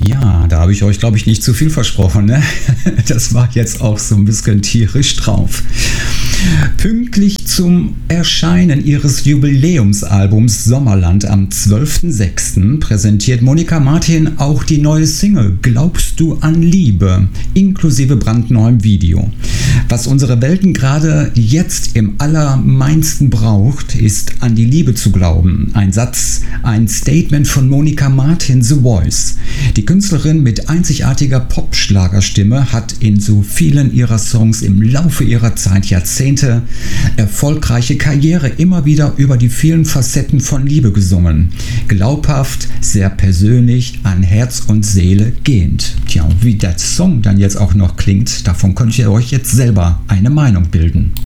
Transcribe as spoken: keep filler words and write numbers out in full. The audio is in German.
Ja, da habe ich euch, glaube ich, nicht zu viel versprochen. Ne? Das war jetzt auch so ein bisschen tierisch drauf. Pünktlich zum Erscheinen ihres Jubiläumsalbums Sommerland am zwölften sechsten präsentiert Monika Martin auch die neue Single Glaubst du an Liebe, inklusive brandneuem Video. Was unsere Welten gerade jetzt im Allermeinsten braucht, ist an die Liebe zu glauben. Ein Satz, ein Statement von Monika Martin, The Voice. Die Künstlerin mit einzigartiger Pop-Schlagerstimme hat in so vielen ihrer Songs im Laufe ihrer Zeit Jahrzehnte erfolgreiche Karriere immer wieder über die vielen Facetten von Liebe gesungen. Glaubhaft, sehr persönlich, an Herz und Seele gehend. Tja, und wie der Song dann jetzt auch noch klingt, davon könnt ihr euch jetzt selber eine Meinung bilden.